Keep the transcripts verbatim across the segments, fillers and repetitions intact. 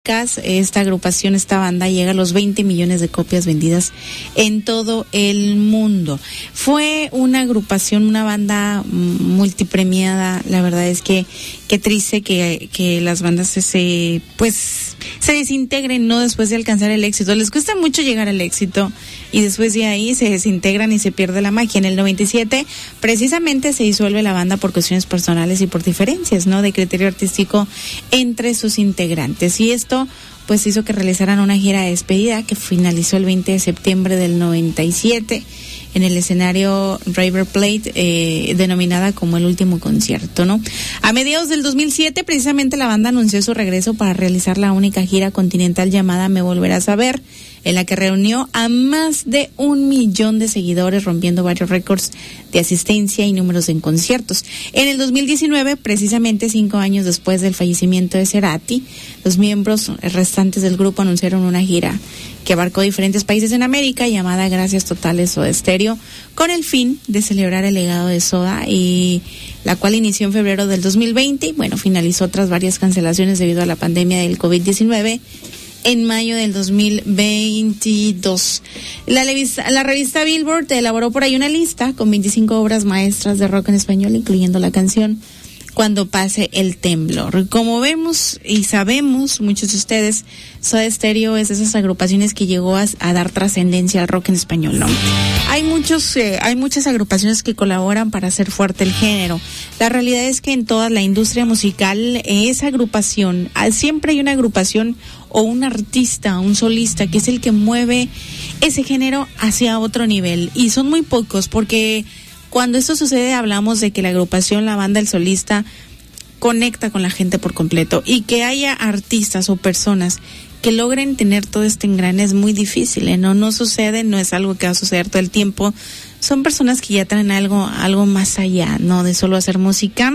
Esta agrupación, esta banda llega a los veinte millones de copias vendidas en todo el mundo. Fue una agrupación, una banda multipremiada. La verdad es que qué triste que, que las bandas se, se pues se desintegren, ¿no? Después de alcanzar el éxito. Les cuesta mucho llegar al éxito y después de ahí se desintegran y se pierde la magia. En el noventa y siete precisamente se disuelve la banda por cuestiones personales y por diferencias, ¿no?, de criterio artístico entre sus integrantes. Y esto pues hizo que realizaran una gira de despedida que finalizó el veinte de septiembre del noventa y siete en el escenario River Plate, eh, denominada como el último concierto, ¿no? A mediados del dos mil siete, precisamente la banda anunció su regreso para realizar la única gira continental llamada Me Volverás a Ver, en la que reunió a más de un millón de seguidores, rompiendo varios récords de asistencia y números en conciertos. En el dos mil diecinueve, precisamente cinco años después del fallecimiento de Cerati, los miembros restantes del grupo anunciaron una gira que abarcó diferentes países en América, llamada Gracias Totales Soda Stereo, con el fin de celebrar el legado de Soda, y la cual inició en febrero del dos mil veinte y bueno, finalizó tras varias cancelaciones debido a la pandemia del covid diecinueve en mayo del dos mil veintidós. La, revista, la revista Billboard elaboró por ahí una lista con veinticinco obras maestras de rock en español, incluyendo la canción Cuando pase el temblor. Como vemos y sabemos muchos de ustedes, Soda Stereo es de esas agrupaciones que llegó a, a dar trascendencia al rock en español, ¿no? Hay muchos, eh, hay muchas agrupaciones que colaboran para hacer fuerte el género. La realidad es que en toda la industria musical, esa agrupación, siempre hay una agrupación o un artista, un solista, que es el que mueve ese género hacia otro nivel. Y son muy pocos, porque cuando esto sucede hablamos de que la agrupación, la banda, el solista conecta con la gente por completo, y que haya artistas o personas que logren tener todo este engrane es muy difícil, ¿eh? No, no sucede, no es algo que va a suceder todo el tiempo. Son personas que ya traen algo, algo más allá, ¿no?, de solo hacer música.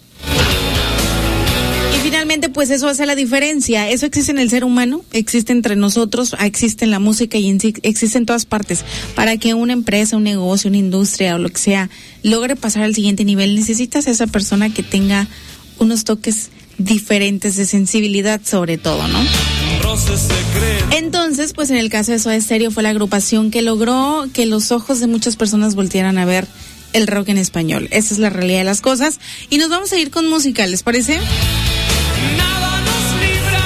Finalmente, pues eso hace la diferencia. Eso existe en el ser humano, existe entre nosotros, existe en la música y en sí, existe en todas partes. Para que una empresa, un negocio, una industria o lo que sea logre pasar al siguiente nivel, necesitas a esa persona que tenga unos toques diferentes de sensibilidad, sobre todo, ¿no? Entonces, pues en el caso de Soda Stereo fue la agrupación que logró que los ojos de muchas personas voltearan a ver el rock en español. Esa es la realidad de las cosas. Y nos vamos a ir con música, ¿les parece? Nada nos libra,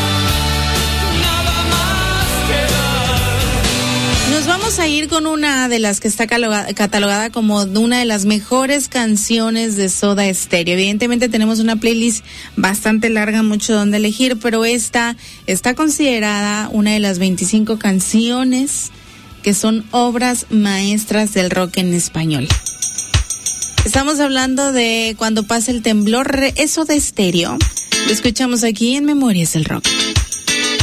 nada más que dar. Nos vamos a ir con una de las que está catalogada como una de las mejores canciones de Soda Stereo. Evidentemente tenemos una playlist bastante larga, mucho donde elegir, pero esta está considerada una de las veinticinco canciones que son obras maestras del rock en español. Estamos hablando de Cuando pase el temblor, eso de Stereo. Lo escuchamos aquí en Memorias del Rock.